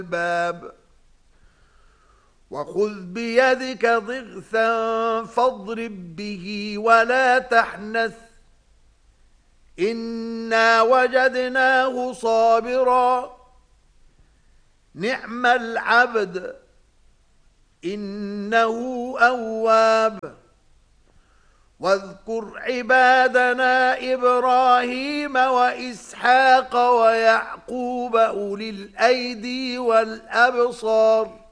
الباب وخذ بيدك ضغثا فاضرب به ولا تحنث إنا وجدناه صابرا نعم العبد إنه أواب واذكر عبادنا إبراهيم وإسحاق ويعقوب أولي الأيدي والأبصار